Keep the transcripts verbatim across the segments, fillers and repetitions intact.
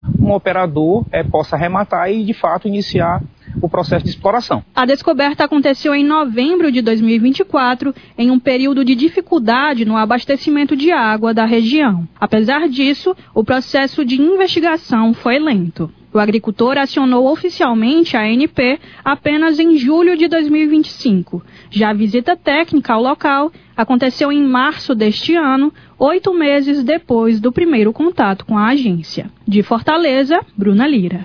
um operador é, possa arrematar e, de fato, iniciar o processo de exploração. A descoberta aconteceu em novembro de dois mil e vinte e quatro, em um período de dificuldade no abastecimento de água da região. Apesar disso, o processo de investigação foi lento. O agricultor acionou oficialmente a A N P apenas em julho de dois mil e vinte e cinco. Já a visita técnica ao local aconteceu em março deste ano, oito meses depois do primeiro contato com a agência. De Fortaleza, Bruna Lira.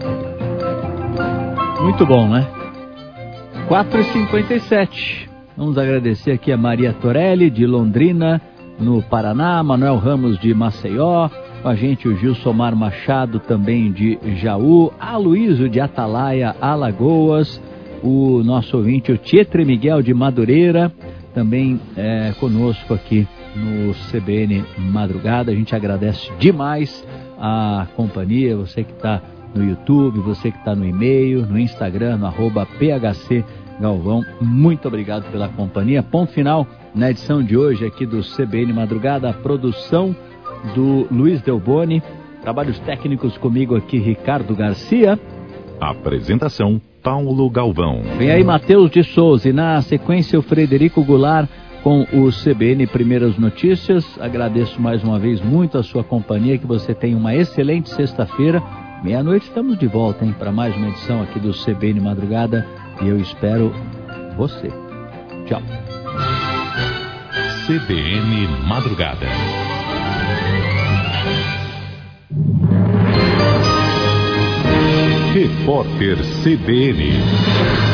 Muito bom, né? quatro e cinquenta e sete. Vamos agradecer aqui a Maria Torelli, de Londrina, no Paraná, Manuel Ramos, de Maceió, com a gente o Gilsomar Machado, também de Jaú, a Luísio, de Atalaia, Alagoas, o nosso ouvinte, o Tietre Miguel, de Madureira, também é, conosco aqui no C B N Madrugada. A gente agradece demais a companhia, você que está no YouTube, você que está no e-mail, no Instagram, no arroba P H C Galvão. Muito obrigado pela companhia. Ponto final na edição de hoje aqui do C B N Madrugada, a produção do Luiz Delboni, trabalhos técnicos comigo aqui, Ricardo Garcia. Apresentação, Paulo Galvão. Vem aí Matheus de Souza e na sequência o Frederico Goulart com o C B N Primeiras Notícias. Agradeço mais uma vez muito a sua companhia, que você tenha uma excelente sexta-feira. Meia-noite estamos de volta, hein, para mais uma edição aqui do C B N Madrugada e eu espero você. Tchau. C B N Madrugada. Repórter C B N.